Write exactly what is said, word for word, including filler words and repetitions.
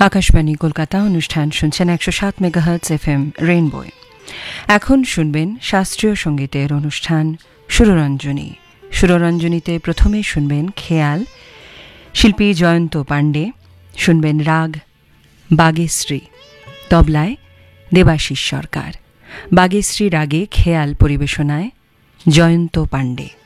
আকাশবাণী কলকাতা অনুষ্ঠান শুনছেন একশো সাত মেগাহার্টজ এফ এম রেইনবোয়। এখন শুনবেন শাস্ত্রীয় সঙ্গীতের অনুষ্ঠান সুররঞ্জনী। সুররঞ্জনীতে প্রথমে শুনবেন খেয়াল, শিল্পী জয়ন্ত পাণ্ডে, শুনবেন রাগ বাগেশ্রী, তবলায় দেবাশিস সরকার। বাগেশ্রী রাগে খেয়াল পরিবেশনায় জয়ন্ত পাণ্ডে।